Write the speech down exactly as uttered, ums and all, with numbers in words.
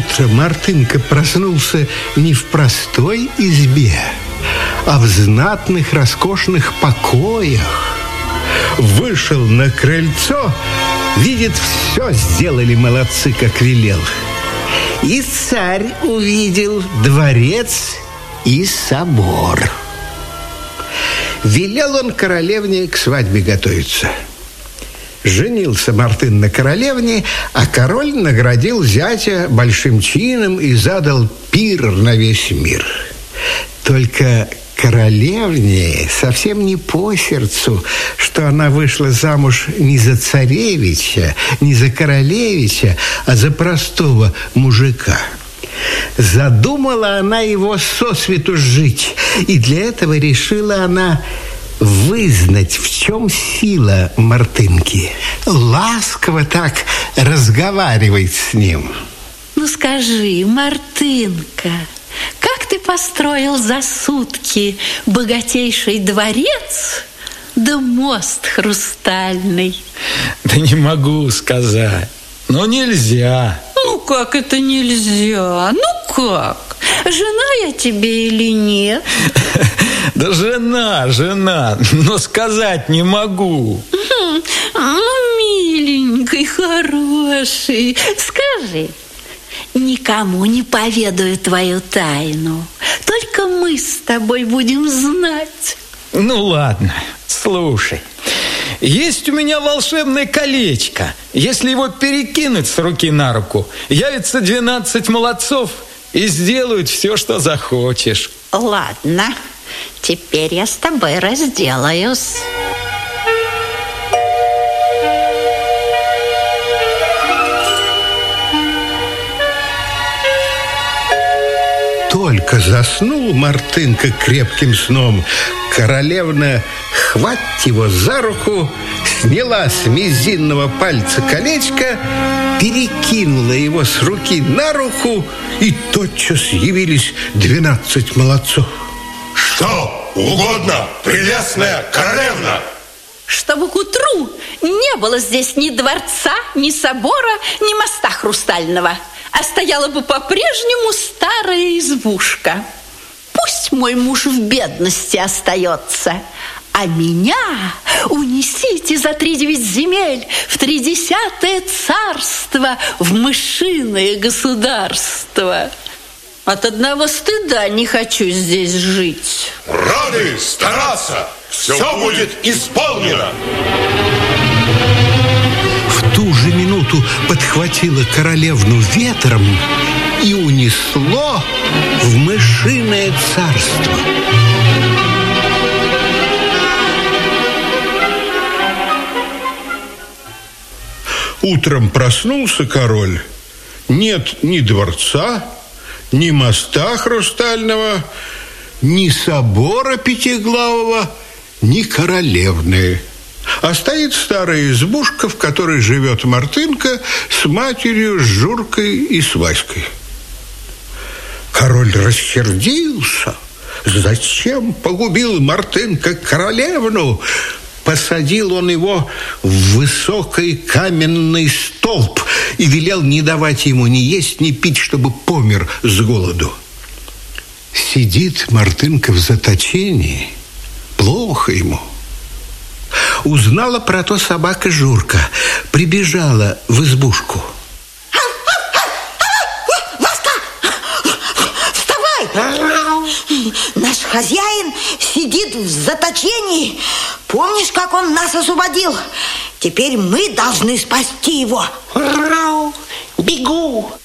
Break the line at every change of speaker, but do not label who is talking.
утро Мартынка проснулся не в простой избе, а в знатных роскошных покоях. Вышел на крыльцо, видит, все сделали молодцы, как велел. И царь увидел дворец и собор. Велел он королевне к свадьбе готовиться. Женился Мартын на королевне, а король наградил зятя большим чином и задал пир на весь мир. Только королевне совсем не по сердцу, что она вышла замуж не за царевича, не за королевича, а за простого мужика. Задумала она его сосвету жить, и для этого решила она вызнать, в чем сила Мартынки. Ласково так разговаривает с ним.
Ну скажи, Мартынка, как ты построил за сутки богатейший дворец да мост хрустальный?
Да не могу сказать. Но нельзя.
Ну как это нельзя? Ну как? Жена я тебе или нет?
Да жена, жена, но сказать не могу.
Ну, миленький, хороший, скажи. Никому не поведаю твою тайну. Только мы с тобой будем знать.
Ну ладно, слушай. Есть у меня волшебное колечко. Если его перекинуть с руки на руку, явится двенадцать молодцов и сделают все, что захочешь.
Ладно, теперь я с тобой разделаюсь.
Только заснул Мартынка крепким сном, королевна хвать его за руку, сняла с мизинного пальца колечко, перекинула его с руки на руку, и тотчас явились двенадцать молодцов.
Что угодно, прелестная королевна?
Чтобы к утру не было здесь ни дворца, ни собора, ни моста хрустального, а стояла бы по-прежнему старая избушка. Пусть мой муж в бедности остается, а меня унесите за тридевять земель в тридесятое царство, в мышиное государство. От одного стыда не хочу здесь жить.
Рады стараться, все, все будет исполнено.
В ту же минуту подхватило королевну ветром и унесло в мышиное царство. Утром проснулся король. Нет ни дворца, ни моста хрустального, ни собора пятиглавого, ни королевны. А стоит старая избушка, в которой живет Мартынка с матерью, с Журкой и с Васькой. Король рассердился. Зачем погубил Мартынка королевну? Посадил он его в высокий каменный столб и велел не давать ему ни есть, ни пить, чтобы помер с голоду. Сидит Мартынка в заточении, плохо ему. Узнала про то собака Журка, прибежала в избушку.
Васька, вставай! Наш хозяин сидит в заточении. Помнишь, как он нас освободил? Теперь мы должны спасти его.
Бегу!